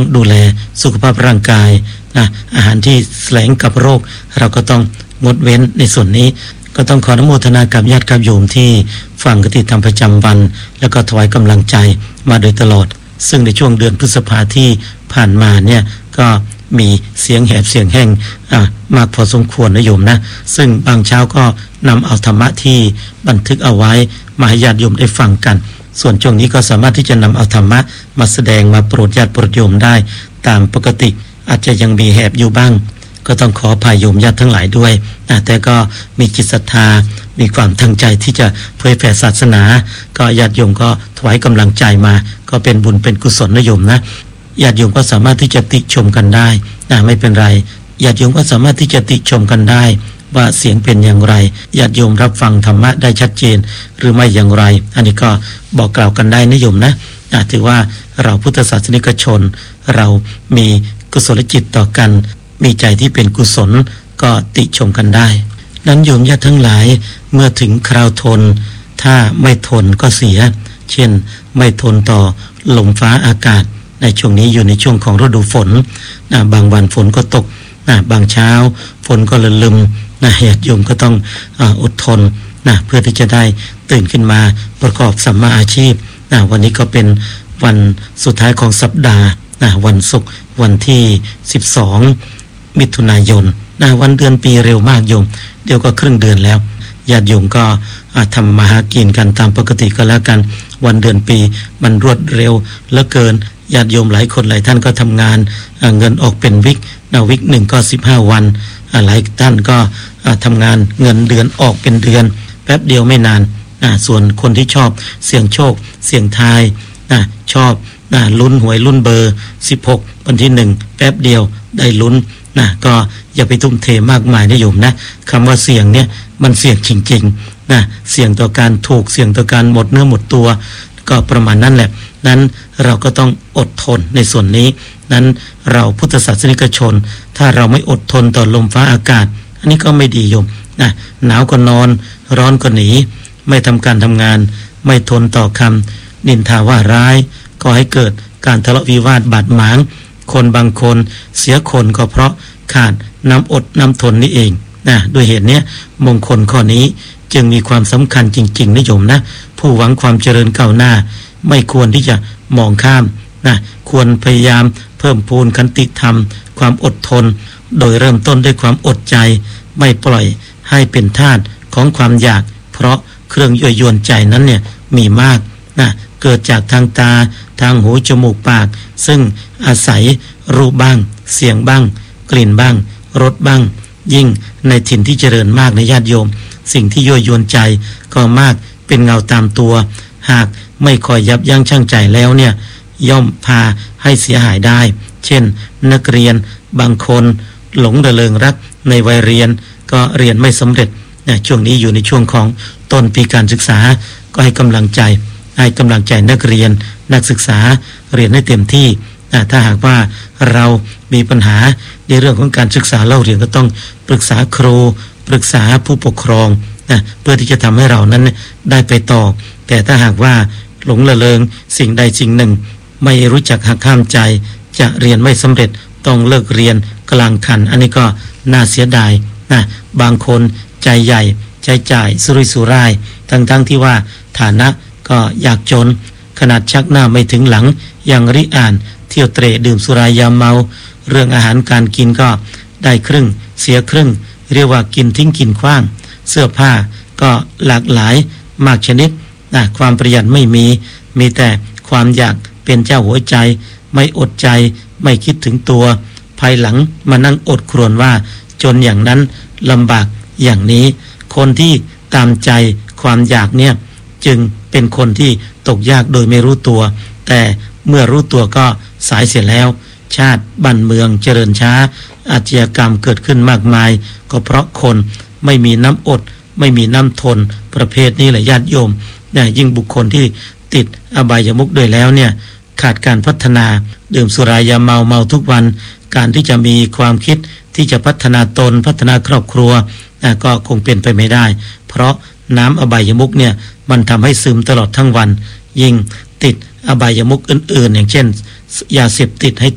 ดูแลสุขภาพร่างกายนะอาหารที่แสลงกับโรคเราก็ต้องงดเว้นในส่วนนี้ก็ต้องขออนุโมทนากับญาติกับโยมที่ฟังคติธรรมประจำวันแล้วก็ถวายกำลังใจมาโดยตลอดซึ่งในช่วงเดือนพฤษภาที่ผ่านมาเนี่ยก็มีเสียงแหบเสียงแห้งมากพอสมควรนะโยมนะซึ่งบางเช้าก็นำเอาธรรมะที่บันทึกเอาไว้มาให้ญาติโยมได้ฟังกันส่วนช่วงนี้ก็สามารถที่จะนำเอาธรรมะมาแสดงมาโปรดญาติโปรดโยมได้ตามปกติอาจจะยังมีแหบอยู่บ้างก็ต้องขออภัยโยมญาติทั้งหลายด้วยแต่ก็มีจิตศรัทธามีความตั้งใจที่จะเผยแผ่ศาสนาก็ญาติโยมก็ถวายกำลังใจมาก็เป็นบุญเป็นกุศลนะโยมนะญาติโยมก็สามารถที่จะติชมกันได้ไม่เป็นไรญาติโยมก็สามารถที่จะติชมกันได้ว่าเสียงเป็นอย่างไรญาติโยมรับฟังธรรมะได้ชัดเจนหรือไม่อย่างไรอันนี้ก็บอกกล่าวกันได้นะโยมนะถือว่าเราพุทธศาสนิกชนเรามีกุศลจิตต่อกันมีใจที่เป็นกุศลก็ติชมกันได้นั้นโยมญาติทั้งหลายเมื่อถึงคราวทนถ้าไม่ทนก็เสียเช่นไม่ทนต่อลมฟ้าอากาศในช่วงนี้อยู่ในช่วงของฤดูฝนบางวันฝนก็ตกบางเช้าฝนก็ลึมญาติโยมก็ต้องอดทนเพื่อที่จะได้ตื่นขึ้นมาประกอบสัมมาอาชีพวันนี้ก็เป็นวันสุดท้ายของสัปดาห์วันศุกร์วันที่12มิถุนายนวันเดือนปีเร็วมากโยมเดี๋ยวก็ครึ่งเดือนแล้วญาติโยมก็ทำมาหากินกันตามปกติก็แล้วกันวันเดือนปีมันรวดเร็วเหลือเกินญาติโยมหลายคนหลายท่านก็ทำงานเงินออกเป็นวิกวิกหนึ่งก็15วันหลายท่านก็ทำงานเงินเดือนออกเป็นเดือนแป๊บเดียวไม่นานส่วนคนที่ชอบเสี่ยงโชคเสี่ยงทายชอบลุ้นหวยลุ้นเบอร์16วันที่1แป๊บเดียวได้ลุ้นก็อย่าไปทุ่มเทมากมายนะโยมนะคำว่าเสี่ยงเนี่ยมันเสี่ยงจริงๆเสี่ยงต่อการถูกเสี่ยงต่อการหมดเนื้อหมดตัวก็ประมาณนั้นแหละนั้นเราก็ต้องอดทนในส่วนนี้นั้นเราพุทธศาสนิกชนถ้าเราไม่อดทนต่อลมฟ้าอากาศอันนี้ก็ไม่ดีโยมหนาวก็นอนร้อนก็หนีไม่ทำการทำงานไม่ทนต่อคำนินทาว่าร้ายก็ให้เกิดการทะเลาะวิวาทบาดหมางคนบางคนเสียคนก็เพราะขาดน้ำอดน้ำทนนี่เองด้วยเหตุนี้มงคลข้อนี้จึงมีความสำคัญจริงๆนะโยมนะผู้หวังความเจริญก้าวหน้าไม่ควรที่จะมองข้ามควรพยายามเพิ่มพูนขันติธรรมความอดทนโดยเริ่มต้นด้วยความอดใจไม่ปล่อยให้เป็นทาสของความอยากเพราะเครื่องยั่วยวนใจนั้นเนี่ยมีมากเกิดจากทางตาทางหูจมูกปากซึ่งอาศัยรูปบ้างเสียงบ้างกลิ่นบ้างรสบ้างยิ่งในถิ่นที่เจริญมากในญาติโยมสิ่งที่ยั่วยวนใจก็มากเป็นเงาตามตัวหากไม่คอยยับยั้งชั่งใจแล้วเนี่ยย่อมพาให้เสียหายได้เช่นนักเรียนบางคนหลงระเริงรักในวัยเรียนก็เรียนไม่สำเร็จช่วงนี้อยู่ในช่วงของต้นปีการศึกษาก็ให้กำลังใจนักเรียนนักศึกษาเรียนให้เต็มที่ถ้าหากว่าเรามีปัญหาในเรื่องของการศึกษาเล่าเรียนก็ต้องปรึกษาครูปรึกษาผู้ปกครองเพื่อที่จะทำให้เรานั้นได้ไปต่อแต่ถ้าหากว่าหลงระเริงสิ่งใดสิ่งหนึ่งไม่รู้จักหักห้ามใจจะเรียนไม่สำเร็จต้องเลิกเรียนกลางคันอันนี้ก็น่าเสียดายบางคนใจใหญ่ใจจ่ายสุรุ่ยสุร่ายทั้งที่ว่าฐานะก็อยากจนขนาดชักหน้าไม่ถึงหลังยังริอ่านเที่ยวเตร่ดื่มสุรายาเมาเรื่องอาหารการกินก็ได้ครึ่งเสียครึ่งเรียกว่ากินทิ้งกินขว้างเสื้อผ้าก็หลากหลายมากชนิดความประหยัดไม่มีแต่ความอยากเป็นเจ้าหัวใจไม่อดใจไม่คิดถึงตัวภายหลังมานั่งอดครวญว่าจนอย่างนั้นลำบากอย่างนี้คนที่ตามใจความอยากเนี่ยจึงเป็นคนที่ตกยากโดยไม่รู้ตัวแต่เมื่อรู้ตัวก็สายเสียแล้วชาติบ้านเมืองเจริญช้าอาชญากรรมเกิดขึ้นมากมายก็เพราะคนไม่มีน้ำอดไม่มีน้ำทนประเภทนี้แหละญาติโยมยิ่งบุคคลที่ติดอบายมุขด้วยแล้วเนี่ยขาดการพัฒนาดื่มสุรายาเมาทุกวันการที่จะมีความคิดที่จะพัฒนาตนพัฒนาครอบครัวก็คงเป็นไปไม่ได้เพราะน้ำอบายมุขเนี่ยมันทำให้ซึมตลอดทั้งวันยิ่งติดอบายมุขอื่นๆอย่างเช่นยาเสพติดให้